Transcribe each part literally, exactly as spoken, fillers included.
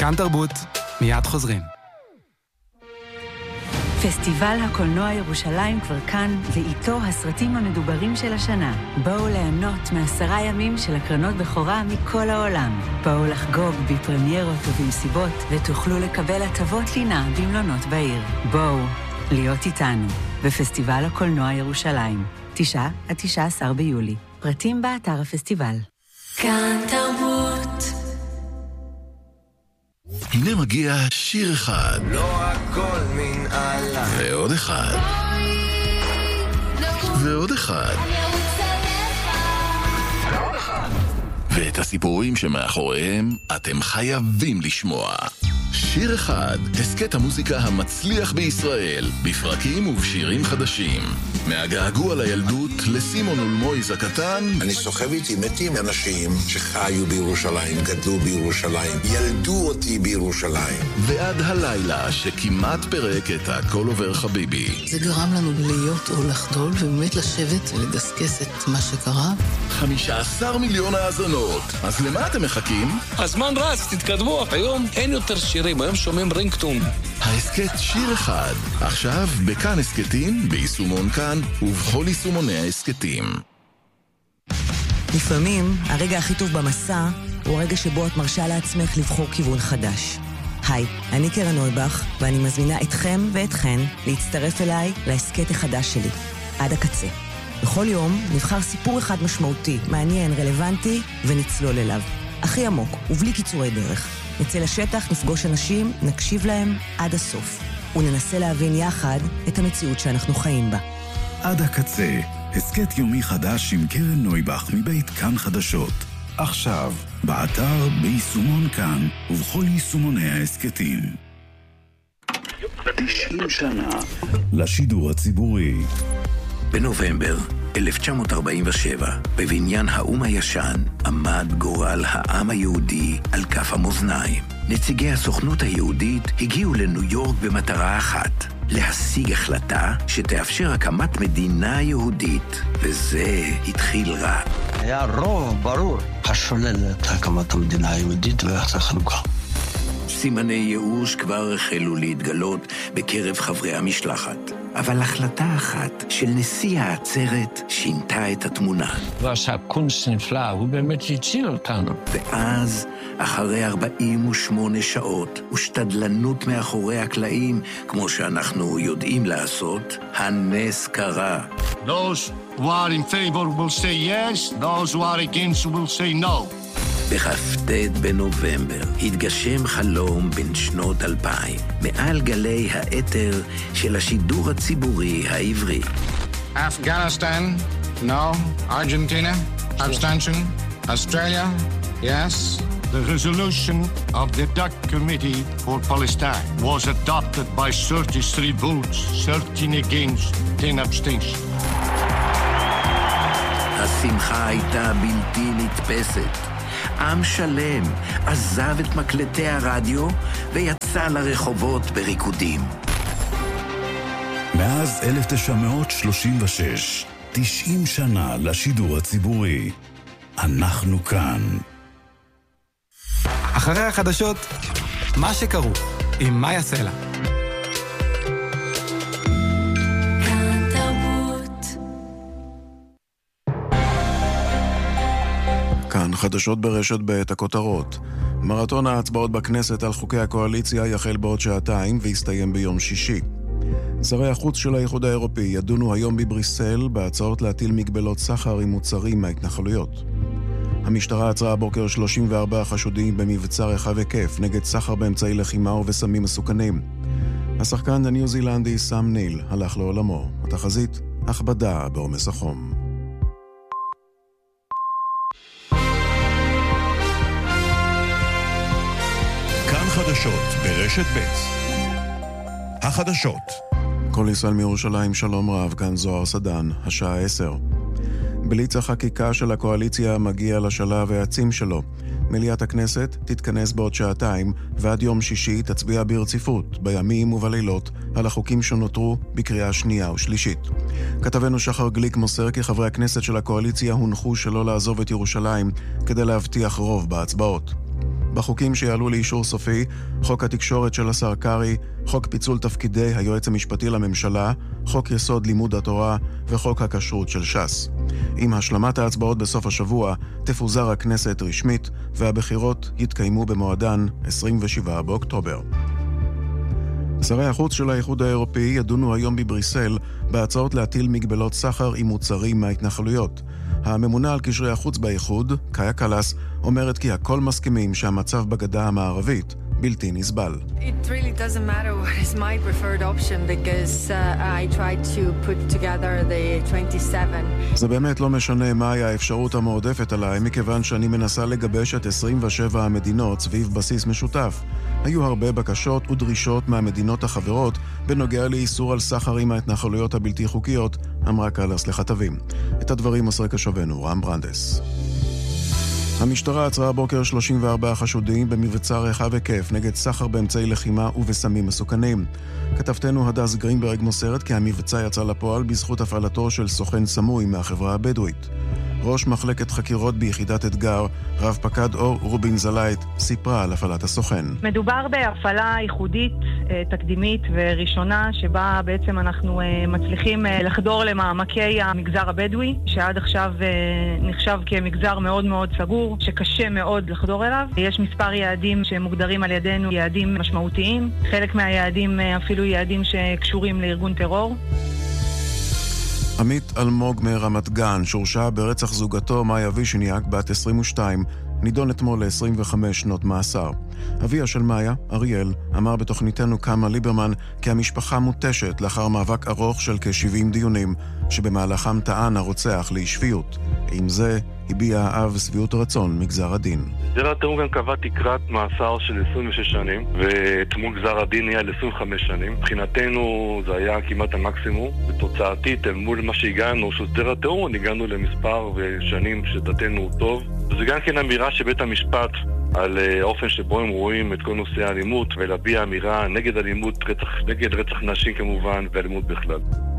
כאן תרבות, מיד חוזרים. פסטיבל הקולנוע ירושלים כבר כאן, ואיתו הסרטים המדוברים של השנה. בואו ליהנות מעשרה ימים של הקרנות בכורה מכל העולם. בואו לחגוג בפרמיירות ובמסיבות, ותוכלו לקבל הטבות לינה במלונות בעיר. בואו להיות איתנו בפסטיבל הקולנוע ירושלים, תשעה עד תשעה עשר ביולי. פרטים באתר הפסטיבל. כאן תרבות. הנה מגיע שיר אחד. לא הכל מן עלה. ועוד אחד. ועוד אחד. ואת הסיפורים שמאחוריהם אתם חייבים לשמוע. שיר אחד, הסקט המוזיקה המצליח בישראל, בפרקים ובשירים חדשים. מהגעגוע לילדות לסימון ולמויז הקטן. אני סוחב איתי מתים אנשים שחיו בירושלים, גדלו בירושלים, ילדו אותי בירושלים. ועד הלילה שכמעט פרק את הכל עובר חביבי. זה גרם לנו להיות או לחדול ובאמת לשבת ולדסקס את מה שקרה. חמישה עשר מיליון האזנות. אז למה אתם מחכים? הזמן רץ, תתקדמו. היום אין יותר שירים, היום שומעים רינגטון. ההסקט שיר אחד. עכשיו בכאן הסקטים, ביישומון כאן ובכל יישומוני ההסקטים. לפעמים הרגע הכי טוב במסע הוא הרגע שבו את מרשה לעצמך לבחור כיוון חדש. היי, אני קרן נויבך, ואני מזמינה אתכם ואתכן להצטרף אליי להסקט החדש שלי, עד הקצה. בכל יום נבחר סיפור אחד משמעותי, מעניין, רלוונטי, ונצלול אליו. הכי עמוק ובלי קיצורי דרך. נצא לשטח, נפגוש אנשים, נקשיב להם עד הסוף, וננסה להבין יחד את המציאות שאנחנו חיים בה. עד הקצה, הסקט יומי חדש עם קרן נויבך מבית כאן חדשות. עכשיו, באתר, ביישומון כאן ובכל יישומוני ההסקטים. תשעים שנה לשידור הציבורי. בנובמבר אלף תשע מאות ארבעים ושבע, בבניין האום הישן, עמד גורל העם היהודי על כף המאזניים. נציגי הסוכנות היהודית הגיעו לניו יורק במטרה אחת, להשיג החלטה שתאפשר הקמת מדינה יהודית, וזה התחיל רע. היה רוב ברור השולל את הקמת המדינה היהודית ואת החלוקה. סימני ייאוש כבר החלו להתגלות בקרב חברי המשלחת. אבל החלטה אחת של נשיא העצרת שינתה את התמונה. הוא עשה קונץ נפלא, הוא באמת הציל אותנו. ואז, אחרי ארבעים ושמונה שעות ושתדלנות מאחורי הקלעים, כמו שאנחנו יודעים לעשות, הנס קרה. Those who are in favor will say yes, those who are against will say no. בכ"ט בנובמבר התגשם חלום בין שנות אלפיים, מעל גלי האתר של השידור הציבורי העברי. Afghanistan, no. Argentina, abstention. Australia, yes. The resolution of the D U C Committee for Palestine was adopted by thirty-three votes, thirteen against, ten abstention. השמחה הייתה בלתי נתפסת. עם שלם עזב את מקלטי הרדיו ויצא לרחובות בריקודים. מאז אלף תשע מאות שלושים ושש, תשעים שנה לשידור הציבורי. אנחנו כאן. אחרי החדשות, מה שקרו עם מאיה סלע. כאן חדשות ברשת בעת הכותרות. מרתון ההצבעות בכנסת על חוקי הקואליציה יחל בעוד שעתיים ויסתיים ביום שישי. שרי החוץ של האיחוד האירופי ידונו היום בבריסל בהצעות להטיל מגבלות סחר עם מוצרים מההתנחלויות. המשטרה עצרה הבוקר שלושים וארבעה חשודים במבצע רחב היקף נגד סחר באמצעי לחימה ובסמים מסוכנים. השחקן הניו זילנדי סם ניל הלך לעולמו. התחזית, הכבדה בעומס החום. כאן חדשות ברשת ב'. החדשות. כל ישראל מירושלים, שלום רב, כאן זוהר סדן, השעה עשר. בליץ החקיקה של הקואליציה מגיע לשלב העצים שלו. מליאת הכנסת תתכנס בעוד שעתיים, ועד יום שישי תצביע ברציפות, בימים ובלילות, על החוקים שנותרו בקריאה שנייה ושלישית. כתבנו שחר גליק מוסר כי חברי הכנסת של הקואליציה הונחו שלא לעזוב את ירושלים כדי להבטיח רוב בהצבעות. בחוקים שיעלו לאישור סופי, חוק התקשורת של השר קרי, חוק פיצול תפקידי היועץ המשפטי לממשלה, חוק יסוד לימוד התורה וחוק הכשרות של ש"ס. עם השלמת ההצבעות בסוף השבוע, תפוזר הכנסת רשמית והבחירות יתקיימו במועדן עשרים ושבעה באוקטובר. שרי החוץ של האיחוד האירופי ידונו היום בבריסל בהצעות להטיל מגבלות סחר עם מוצרים מההתנחלויות. הממונה על קשרי החוץ באיחוד, קאיה קלאס, אומרת כי הכל מסכימים שהמצב בגדה המערבית בלתי נסבל. It really doesn't matter what is my preferred option because uh, I tried to put together the twenty-seven. זה באמת לא משנה מהי האפשרות המועדפת עליי, מכיוון שאני מנסה לגבש את עשרים ושבע המדינות סביב בסיס משותף. היו הרבה בקשות ודרישות מהמדינות החברות בנוגע לאיסור על סחר עם ההתנחלויות הבלתי חוקיות, אמרה קלאס לכתבים. את הדברים מסר קשבנו רם ברנדס. המשטרה עצרה הבוקר שלושים וארבעה חשודים במבצע רחב היקף נגד סחר באמצעי לחימה ובסמים מסוכנים. כתבתנו הדס גרינברג מוסרת כי המבצע יצא לפועל בזכות הפעלתו של סוכן סמוי מהחברה הבדואית. ראש מחלקת חקירות ביחידת אתגר, רב פקד אור רובין זלייט, סיפרה על הפעלת הסוכן. מדובר בהפעלה ייחודית, תקדימית וראשונה, שבה בעצם אנחנו מצליחים לחדור למעמקי המגזר הבדואי, שעד עכשיו נחשב כמגזר מאוד מאוד סגור, שקשה מאוד לחדור אליו. יש מספר יעדים שמוגדרים על ידינו יעדים משמעותיים, חלק מהיעדים אפילו יעדים שקשורים לארגון טרור. עמית אלמוג מרמת גן, שהורשע ברצח זוגתו מאיה וישניאק בת עשרים ושתיים, נידון אתמול ל-עשרים וחמש שנות מאסר. אביה של מאיה, אריאל, אמר בתוכניתנו קמה ליברמן כי המשפחה מוטשת לאחר מאבק ארוך של כ-שבעים דיונים, שבמהלכם טען הרוצח לאי-שפיות. עם זה הביע האב שביעות רצון מגזר הדין. גזר התאום גם קבע תקרת מאסר של עשרים ושש שנים, ותמול גזר הדין היה ל-עשרים וחמש שנים. מבחינתנו זה היה כמעט המקסימום, ותוצאתית מול מה שהגענו, שגזר התאום, הגענו למספר ושנים שדתנו טוב. וזה גם כן אמירה שבית המשפט על האופן שבו הם רואים את כל נושא האלימות, ולהביע אמירה נגד אלימות, רצח, נגד רצח נשים כמובן, ואלימות בכלל.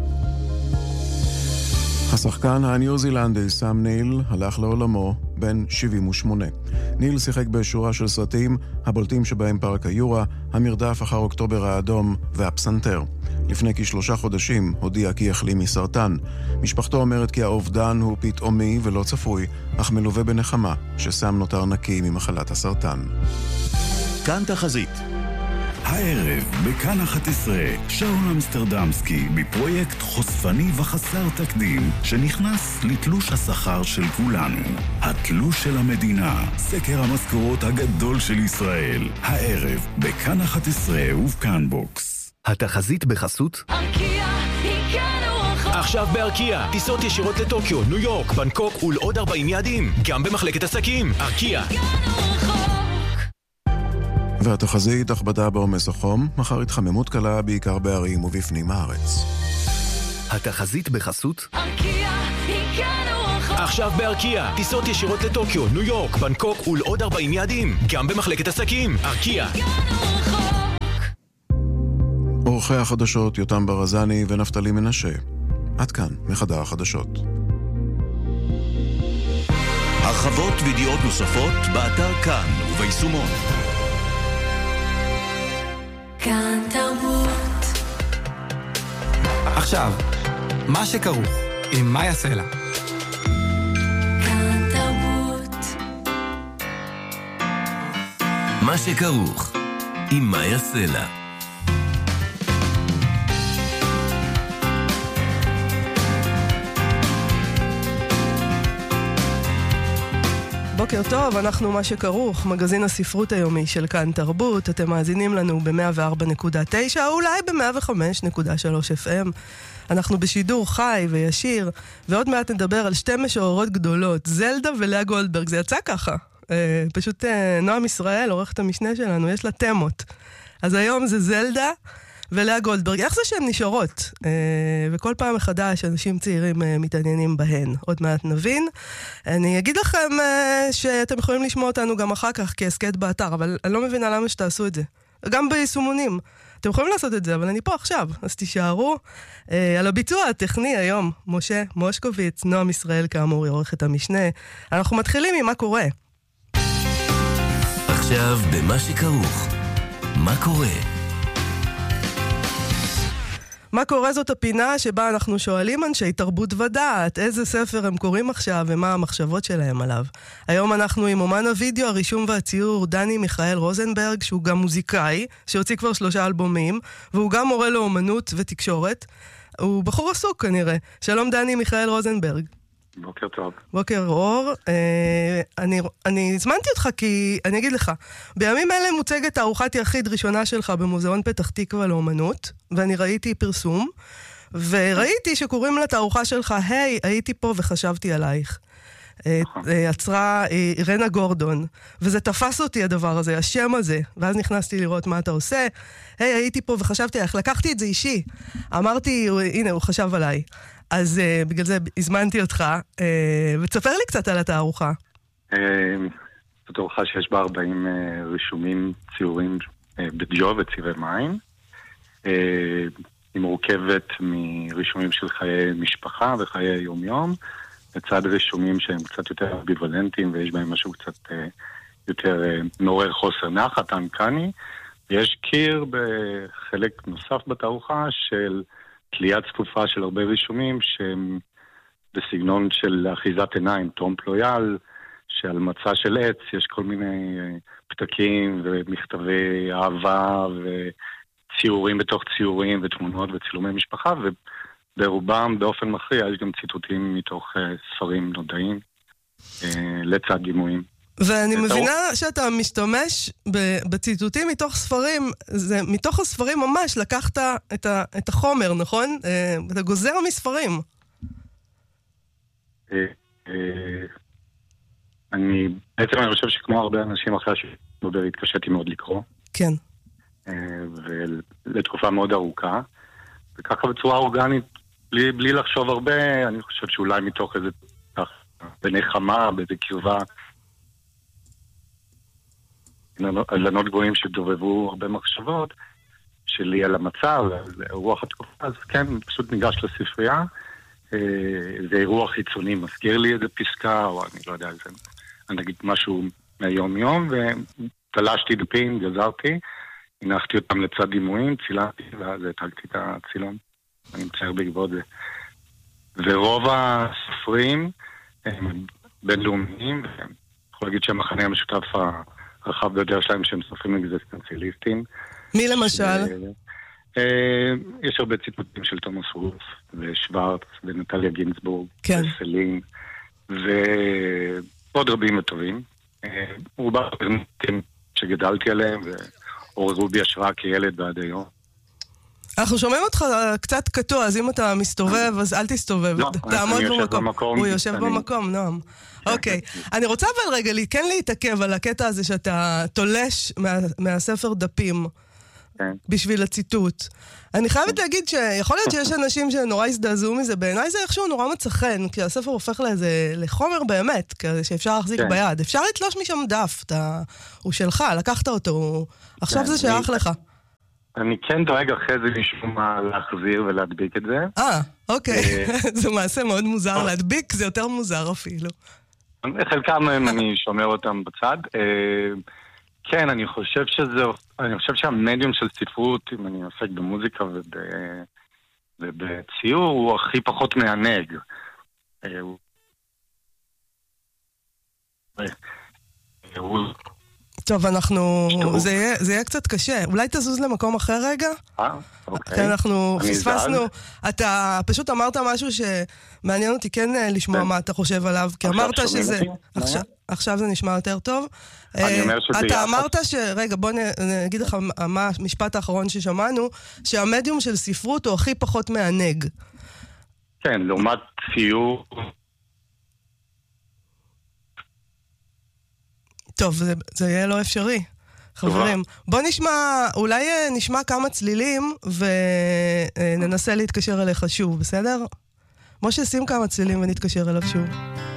השחקן הניו זילנדי סאם ניל הלך לעולמו בן שבעים ושמונה. ניל שיחק בשורה של סרטים, הבולטים שבהם פארק היורה, המרדף אחר אוקטובר האדום והפסנתר. לפני כשלושה חודשים הודיע כי החלים מסרטן. משפחתו אומרת כי האובדן הוא פתאומי ולא צפוי, אך מלווה בנחמה שסאם נותר נקי ממחלת הסרטן. כאן תחזית. הערב בכאן אחת עשרה, שאול אמסטרדמסקי בפרויקט חושפני וחסר תקדים שנכנס לתלוש השכר של כולנו. התלוש של המדינה, סקר המשכורות הגדול של ישראל. הערב בכאן אחת עשרה ובכאן בוקס. התחזית בחסות ארקיע, הגענו רחוק. עכשיו בארקיע, טיסות ישירות לטוקיו, ניו יורק, בנקוק ולעוד ארבעים יעדים, גם במחלקת עסקים. ארקיע. הגענו רחוק. והתחזית הכבדה בעומס החום, מחר התחממות קלה בעיקר בערים ובפנים הארץ. התחזית בחסות ארקיע, הגענו רחוק. עכשיו בארקיע, טיסות ישירות לטוקיו, ניו יורק, בנקוק ולעוד ארבעים יעדים, גם במחלקת עסקים. ארקיע. הגענו רחוק. עורכי החדשות יותם ברזני ונפתלי מנשה. עד כאן מחדר החדשות. הרחבות וידיעות נוספות באתר כאן וביישומון. כאן תרבות. עכשיו, מה שכרוך עם מאיה סלע. כאן תרבות. מה שכרוך עם מאיה סלע. בוקר טוב, אנחנו מה שכרוך, מגזין הספרות היומי של כאן תרבות. אתם מאזינים לנו ב-מאה וארבע נקודה תשע או אולי ב-מאה וחמש נקודה שלוש אף אם. אנחנו בשידור חי וישיר, ועוד מעט נדבר על שתי משוררות גדולות, זלדה ולאה גולדברג. זה יצא ככה. אה, פשוט אה, נועם ישראל, עורכת המשנה שלנו, יש לה תמות. אז היום זה זלדה ולאה גולדברג. איך זה שהן נשארות? אה, וכל פעם מחדש אנשים צעירים אה, מתעניינים בהן. עוד מעט נבין. אני אגיד לכם אה, שאתם יכולים לשמוע אותנו גם אחר כך כעסקט באתר, אבל אני לא מבינה למה שתעשו את זה. גם ביישומונים. אתם יכולים לעשות את זה, אבל אני פה עכשיו, אז תישארו. אה, על הביצוע הטכני היום, משה מושקוביץ, נועם ישראל כאמור, עורכת המשנה. אנחנו מתחילים עם מה קורה. עכשיו במה שכרוך. מה קורה? מה קורה זאת הפינה שבה אנחנו שואלים אנשי תרבות ודעת איזה ספר הם קוראים עכשיו ומה המחשבות שלהם עליו. היום אנחנו עם אומן הוידאו, הרישום והציור דני מיכאל רוזנברג, שהוא גם מוזיקאי, שהוציא כבר שלושה אלבומים, והוא גם מורה לאומנות ותקשורת. הוא בחור עסוק כנראה. שלום דני מיכאל רוזנברג. בוקר טוב. בוקר אור. אה, אני, אני הזמנתי אותך כי, אני אגיד לך, בימים אלה מוצגת תערוכת יחיד ראשונה שלך במוזיאון פתח תקווה לאומנות, ואני ראיתי פרסום, וראיתי שקוראים לתערוכה שלך, היי, הייתי פה וחשבתי עלייך. עצרה אירנה גורדון, וזה תפס אותי הדבר הזה, השם הזה, ואז נכנסתי לראות מה אתה עושה. היי, הייתי פה וחשבתי עלייך, לקחתי את זה אישי. אמרתי, הנה, הוא חשב עליי. אז uh, בגלל זה הזמנתי אותך, uh, ותספר לי קצת על התערוכה. זו תערוכה שיש בה ארבעים uh, רישומים ציורים uh, בדיו וצבעי מים. Uh, היא מורכבת מרישומים של חיי משפחה וחיי יום-יום, לצד רישומים שהם קצת יותר אמביוולנטיים, ויש בהם משהו קצת uh, יותר uh, מעורר חוסר נחת, אנקני. ויש קיר בחלק נוסף בתערוכה של תלייה צפופה של הרבה רישומים שהם בסגנון של אחיזת עיניים, טרומפ לויאל, שעל מצע של עץ יש כל מיני פתקים ומכתבי אהבה וציורים בתוך ציורים ותמונות וצילומי משפחה, וברובם באופן מכריע יש גם ציטוטים מתוך ספרים נודעים לצד דימויים. ואני מבינה שאתה משתמש בציטוטים מתוך ספרים, זה מתוך הספרים ממש לקחת את, ה, את החומר, נכון? אתה גוזר מספרים. אני, בעצם אני חושב שכמו הרבה אנשים אחרי השדבר התקשיתי מאוד לקרוא. כן. ולתקופה מאוד ארוכה. וככה בצורה אורגנית, בלי, בלי לחשוב הרבה, אני חושב שאולי מתוך איזה בנחמה, באיזה קרבה, אילנות גבוהים שדובבו הרבה מחשבות שלי על המצב, על רוח התקופה, אז כן, פשוט ניגש לספרייה. זה אירוע חיצוני, מזכיר לי איזה פסקה, או אני לא יודע, זה נגיד משהו מהיום-יום, ותלשתי דפים, גזרתי, הנחתי אותם לצד דימויים, צילמתי, ואז התגתי את הצילום. אני מצייר בעקבות זה. ורוב הספרים הם בינלאומיים, ואני יכול להגיד שהמחנה המשותף הרחב ביותר שלהם שהם סופרים אקזיסטנציאליסטים. מי למשל? יש הרבה ציטוטים של תומאס רוף ושוורץ ונטליה גינסבורג וסלין ועוד רבים וטובים. רובם שגדלתי עליהם ועוררו בי השראה כילד ועד היום. אנחנו שומעים אותך קצת קטוע, אז אם אתה מסתובב, אז אל תסתובב. לא, אני יושב במקום. הוא יושב במקום, נועם. אוקיי. אני רוצה אבל רגע כן להתעכב על הקטע הזה שאתה תולש מהספר דפים בשביל הציטוט. אני חייבת להגיד שיכול להיות שיש אנשים שנורא הזדעזעו מזה, בעיניי זה איכשהו נורא מצא חן, כי הספר הופך לאיזה לחומר באמת, שאפשר להחזיק ביד. אפשר לתלוש משם דף, הוא שלך, לקחת אותו, עכשיו זה שייך לך. אני כן דואג אחרי זה משום מה להחזיר ולהדביק את זה. אה, אוקיי. זה מעשה מאוד מוזר. להדביק זה יותר מוזר אפילו. חלקם אני שומר אותם בצד. כן, אני חושב שזה, אני חושב שהמדיום של ספרות, אם אני עוסק במוזיקה ובציור, הוא הכי פחות מענג. הוא... טוב, אנחנו... זה יהיה, זה יהיה קצת קשה. אולי תזוז למקום אחר רגע? אה, אוקיי. אנחנו פספסנו. אתה פשוט אמרת משהו שמעניין אותי כן לשמוע מה אתה חושב עליו, כי אמרת שזה... עכשיו זה נשמע יותר טוב. אני אומר שזה... אתה אמרת ש... רגע, בוא נגיד לך מה המשפט האחרון ששמענו, שהמדיום של ספרות הוא הכי פחות מענג. כן, לעומת ציור... טוב, זה, זה יהיה לא אפשרי. חברים, בוא נשמע, אולי נשמע כמה צלילים וננסה להתקשר אליך שוב, בסדר? משה, שים כמה צלילים ונתקשר אליו שוב.